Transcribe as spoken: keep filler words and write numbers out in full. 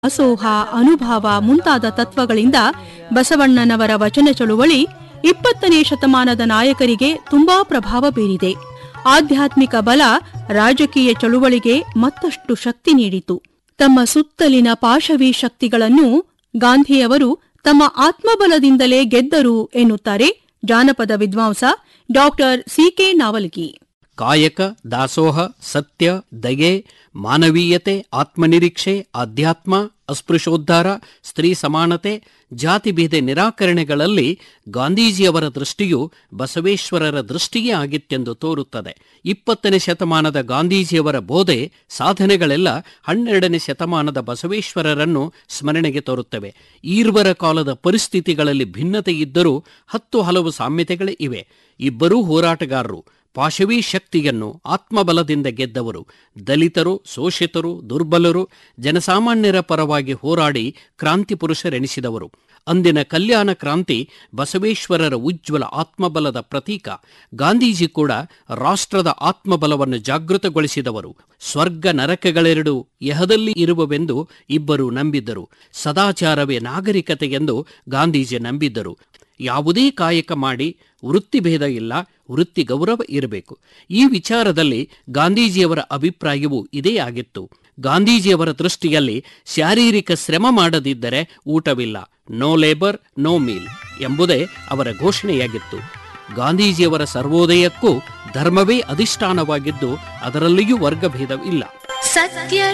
ದಾಸೋಹ, ಅನುಭಾವ ಮುಂತಾದ ತತ್ವಗಳಿಂದ ಬಸವಣ್ಣನವರ ವಚನ ಚಳುವಳಿ ಇಪ್ಪತ್ತನೇ ಶತಮಾನದ ನಾಯಕರಿಗೆ ತುಂಬಾ ಪ್ರಭಾವ ಬೀರಿದೆ. ಆಧ್ಯಾತ್ಮಿಕ ಬಲ ರಾಜಕೀಯ ಚಳುವಳಿಗೆ ಮತ್ತಷ್ಟು ಶಕ್ತಿ ನೀಡಿತು. ತಮ್ಮ ಸುತ್ತಲಿನ ಪಾಶವಿ ಶಕ್ತಿಗಳನ್ನು ಗಾಂಧಿಯವರು ತಮ್ಮ ಆತ್ಮಬಲದಿಂದಲೇ ಗೆದ್ದರು ಎನ್ನುತ್ತಾರೆ ಜಾನಪದ ವಿದ್ವಾಂಸ ಡಾಕ್ಟರ್ ಸಿ ಕೆ ನಾವಲ್ಗಿ. ಕಾಯಕ, ದಾಸೋಹ, ಸತ್ಯ, ದಯೆ, ಮಾನವೀಯತೆ, ಆತ್ಮನಿರೀಕ್ಷೆ, ಆಧ್ಯಾತ್ಮ, ಅಸ್ಪೃಶ್ಯೋದ್ಧಾರ, ಸ್ತ್ರೀ ಸಮಾನತೆ, ಜಾತಿಭೇದ ನಿರಾಕರಣೆಗಳಲ್ಲಿ ಗಾಂಧೀಜಿಯವರ ದೃಷ್ಟಿಯು ಬಸವೇಶ್ವರರ ದೃಷ್ಟಿಯೇ ಆಗಿತ್ತೆಂದು ತೋರುತ್ತದೆ. ಇಪ್ಪತ್ತನೇ ಶತಮಾನದ ಗಾಂಧೀಜಿಯವರ ಬೋಧೆ, ಸಾಧನೆಗಳೆಲ್ಲ ಹನ್ನೆರಡನೇ ಶತಮಾನದ ಬಸವೇಶ್ವರರನ್ನು ಸ್ಮರಣೆಗೆ ತರುತ್ತವೆ. ಈರ್ವರ ಕಾಲದ ಪರಿಸ್ಥಿತಿಗಳಲ್ಲಿ ಭಿನ್ನತೆ ಇದ್ದರೂ ಹತ್ತು ಹಲವು ಸಾಮ್ಯತೆಗಳೇ ಇವೆ. ಇಬ್ಬರೂ ಹೋರಾಟಗಾರರು, ಪಾಶವಿ ಶಕ್ತಿಯನ್ನು ಆತ್ಮಬಲದಿಂದ ಗೆದ್ದವರು. ದಲಿತರು, ಶೋಷಿತರು, ದುರ್ಬಲರು, ಜನಸಾಮಾನ್ಯರ ಪರವಾಗಿ ಹೋರಾಡಿ ಕ್ರಾಂತಿ ಪುರುಷರೆನಿಸಿದವರು. ಅಂದಿನ ಕಲ್ಯಾಣ ಕ್ರಾಂತಿ ಬಸವೇಶ್ವರರ ಉಜ್ವಲ ಆತ್ಮಬಲದ ಪ್ರತೀಕ. ಗಾಂಧೀಜಿ ಕೂಡ ರಾಷ್ಟ್ರದ ಆತ್ಮಬಲವನ್ನು ಜಾಗೃತಗೊಳಿಸಿದವರು. ಸ್ವರ್ಗ ನರಕಗಳೆರಡು ಯಹದಲ್ಲಿ ಇರುವವೆಂದು ಇಬ್ಬರು ನಂಬಿದ್ದರು. ಸದಾಚಾರವೇ ನಾಗರಿಕತೆ ಎಂದು ಗಾಂಧೀಜಿ ನಂಬಿದ್ದರು. ಯಾವುದೇ ಕಾಯಕ ಮಾಡಿ ವೃತ್ತಿಭೇದ ಇಲ್ಲ, ವೃತ್ತಿ ಗೌರವ ಇರಬೇಕು. ಈ ವಿಚಾರದಲ್ಲಿ ಗಾಂಧೀಜಿಯವರ ಅಭಿಪ್ರಾಯವೂ ಇದೇ ಆಗಿತ್ತು. ಗಾಂಧೀಜಿಯವರ ದೃಷ್ಟಿಯಲ್ಲಿ ಶಾರೀರಿಕ ಶ್ರಮ ಮಾಡದಿದ್ದರೆ ಊಟವಿಲ್ಲ, ನೋ ಲೇಬರ್ ನೋ ಮೀಲ್ ಎಂಬುದೇ ಅವರ ಘೋಷಣೆಯಾಗಿತ್ತು. ಗಾಂಧೀಜಿಯವರ ಸರ್ವೋದಯಕ್ಕೂ ಧರ್ಮವೇ ಅಧಿಷ್ಠಾನವಾಗಿದ್ದು ಅದರಲ್ಲಿಯೂ ವರ್ಗಭೇದವಿಲ್ಲ. ಸತ್ಯ